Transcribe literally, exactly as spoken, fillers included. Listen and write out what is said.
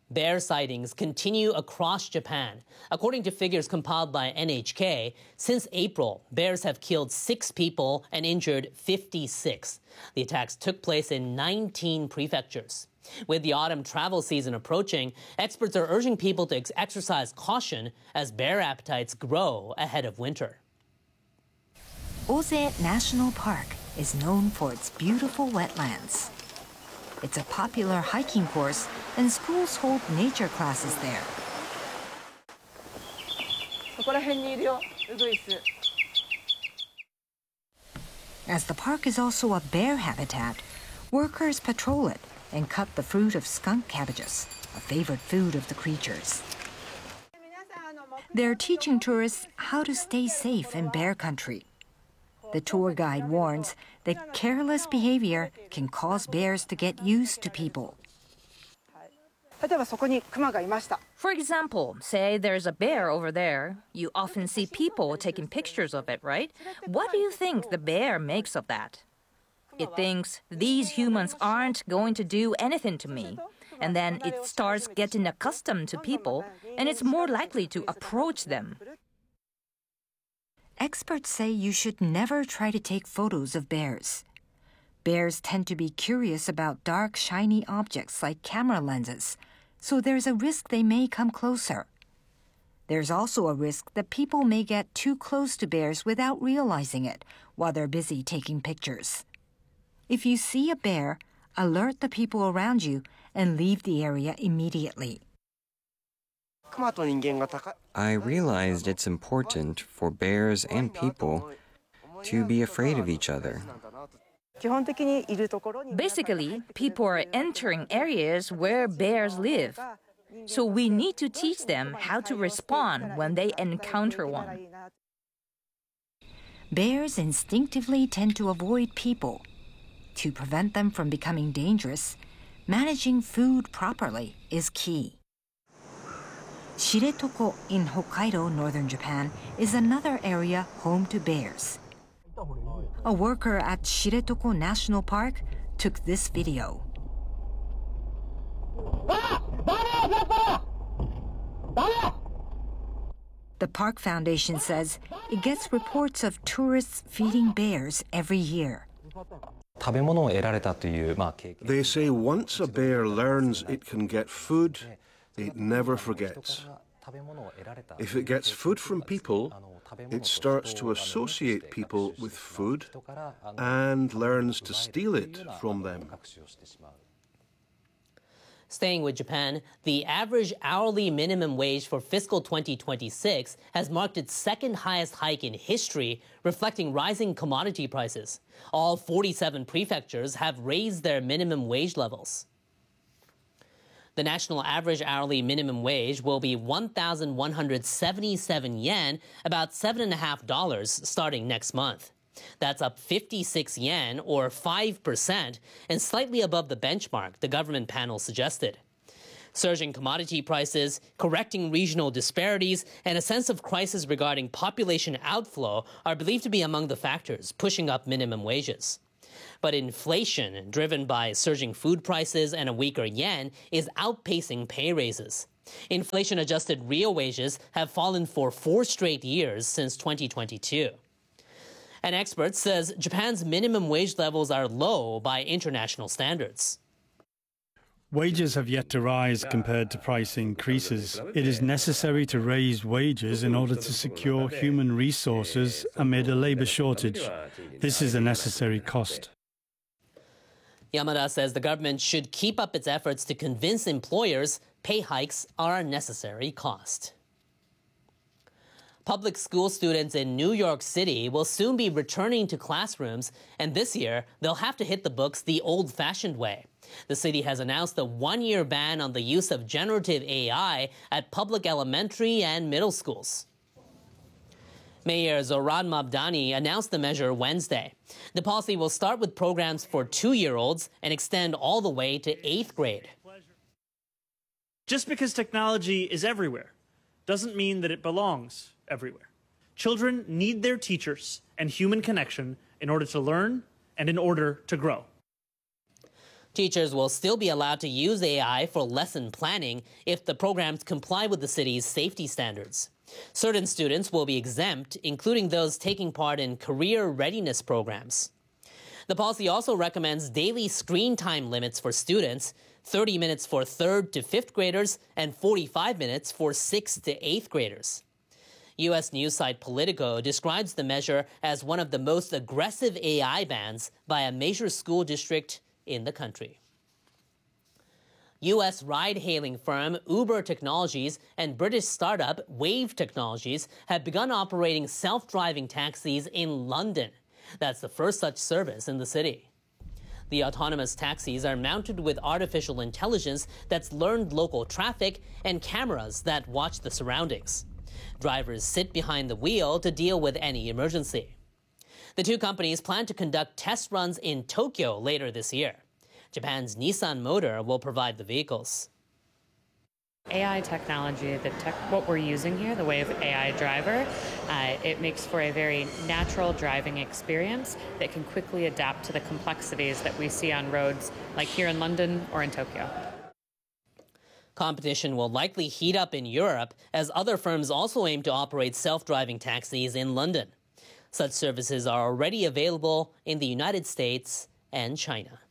Bear sightings continue across Japan. According to figures compiled by N H K, since April, bears have killed six people and injured fifty-six. The attacks took place in nineteen prefectures. With the autumn travel season approaching, experts are urging people to ex- exercise caution as bear appetites grow ahead of winter. Ose National Park is known for its beautiful wetlands. It's a popular hiking course, and schools hold nature classes there. As the park is also a bear habitat, workers patrol it and cut the fruit of skunk cabbages, a favorite food of the creatures. They're teaching tourists how to stay safe in bear country. The tour guide warns that careless behavior can cause bears to get used to people. For example, say there's a bear over there. You often see people taking pictures of it, right? What do you think the bear makes of that? It thinks, these humans aren't going to do anything to me. And then it starts getting accustomed to people, and it's more likely to approach them. Experts say you should never try to take photos of bears. Bears tend to be curious about dark, shiny objects like camera lenses, so there's a risk they may come closer. There's also a risk that people may get too close to bears without realizing it while they're busy taking pictures. If you see a bear, alert the people around you and leave the area immediately. I realized it's important for bears and people to be afraid of each other. Basically, people are entering areas where bears live. So we need to teach them how to respond when they encounter one. Bears instinctively tend to avoid people. To prevent them from becoming dangerous, managing food properly is key. Shiretoko in Hokkaido, northern Japan, is another area home to bears. A worker at Shiretoko National Park took this video. The Park Foundation says it gets reports of tourists feeding bears every year. They say once a bear learns it can get food, it never forgets. If it gets food from people, it starts to associate people with food and learns to steal it from them. Staying with Japan, the average hourly minimum wage for fiscal twenty twenty-six has marked its second highest hike in history, reflecting rising commodity prices. All forty-seven prefectures have raised their minimum wage levels. The national average hourly minimum wage will be one thousand one hundred seventy-seven yen, about seven point five dollars, starting next month. That's up fifty-six yen, or five percent, and slightly above the benchmark the government panel suggested. Surging commodity prices, correcting regional disparities, and a sense of crisis regarding population outflow are believed to be among the factors pushing up minimum wages. But inflation, driven by surging food prices and a weaker yen, is outpacing pay raises. Inflation-adjusted real wages have fallen for four straight years since twenty twenty-two. An expert says Japan's minimum wage levels are low by international standards. Wages have yet to rise compared to price increases. It is necessary to raise wages in order to secure human resources amid a labor shortage. This is a necessary cost. Yamada says the government should keep up its efforts to convince employers pay hikes are a necessary cost. Public school students in New York City will soon be returning to classrooms, and this year they'll have to hit the books the old-fashioned way. The city has announced a one-year ban on the use of generative A I at public elementary and middle schools. Mayor Zoran Mabdani announced the measure Wednesday. The policy will start with programs for two-year-olds and extend all the way to eighth grade. Just because technology is everywhere doesn't mean that it belongs everywhere. Children need their teachers and human connection in order to learn and in order to grow. Teachers will still be allowed to use A I for lesson planning if the programs comply with the city's safety standards. Certain students will be exempt, including those taking part in career readiness programs. The policy also recommends daily screen time limits for students, thirty minutes for third to fifth graders and forty-five minutes for sixth to eighth graders. U S news site Politico describes the measure as one of the most aggressive A I bans by a major school district in the country. U S ride-hailing firm Uber Technologies and British startup Wave Technologies have begun operating self-driving taxis in London. That's the first such service in the city. The autonomous taxis are mounted with artificial intelligence that's learned local traffic and cameras that watch the surroundings. Drivers sit behind the wheel to deal with any emergency. The two companies plan to conduct test runs in Tokyo later this year. Japan's Nissan Motor will provide the vehicles. A I technology, the tech, what we're using here, the Wave A I driver, uh, it makes for a very natural driving experience that can quickly adapt to the complexities that we see on roads like here in London or in Tokyo. Competition will likely heat up in Europe as other firms also aim to operate self-driving taxis in London. Such services are already available in the United States and China.